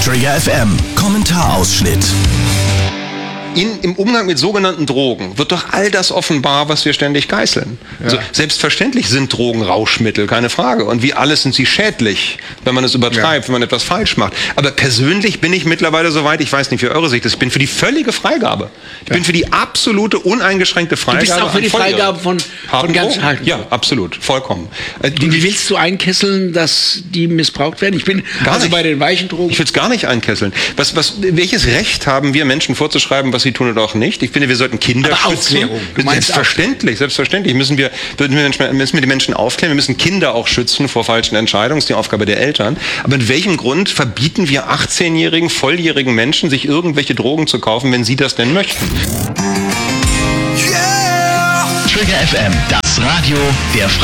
Trigger FM Kommentarausschnitt. Im Umgang mit sogenannten Drogen wird doch all das offenbar, was wir ständig geißeln. Ja. Also selbstverständlich sind Drogen Rauschmittel, keine Frage. Und wie alles sind sie schädlich, wenn man es übertreibt, wenn man etwas falsch macht. Aber persönlich bin ich mittlerweile so weit, ich weiß nicht, wie eure Sicht ist, ich bin für die völlige Freigabe. Ich bin für die absolute, uneingeschränkte Freigabe. Du bist auch für die Freigabe von ganz harten. Ja, absolut, vollkommen. Und wie willst du einkesseln, dass die missbraucht werden? Ich bin bei den weichen Drogen. Ich will es gar nicht einkesseln. Welches Recht haben wir Menschen vorzuschreiben, was sie tun oder auch nicht? Ich finde, wir sollten Kinder schützen. Selbstverständlich müssen wir die Menschen aufklären. Wir müssen Kinder auch schützen vor falschen Entscheidungen. Das ist die Aufgabe der Eltern. Aber in welchem Grund verbieten wir 18-jährigen, volljährigen Menschen, sich irgendwelche Drogen zu kaufen, wenn sie das denn möchten? Trigger FM, das Radio der